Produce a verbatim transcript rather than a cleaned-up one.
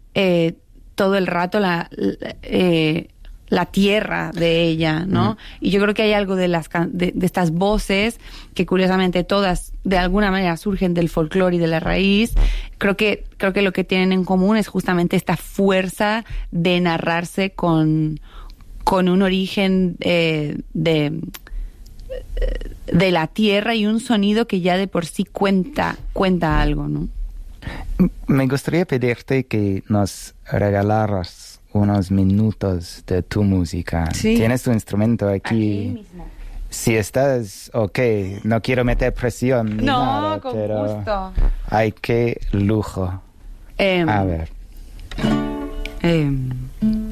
eh, todo el rato la, la, eh, la tierra de ella, ¿no? Mm. Y yo creo que hay algo de, las, de, de estas voces que curiosamente todas de alguna manera surgen del folclore y de la raíz. Creo que, creo que lo que tienen en común es justamente esta fuerza de narrarse con, con un origen eh, de, de la tierra y un sonido que ya de por sí cuenta, cuenta algo, ¿no? Me gustaría pedirte que nos regalaras unos minutos de tu música. Sí. ¿Tienes tu instrumento aquí? Aquí mismo. Si estás, ok, no quiero meter presión ni no, nada, con pero gusto. Ay, qué lujo. Eh, A ver. Eh,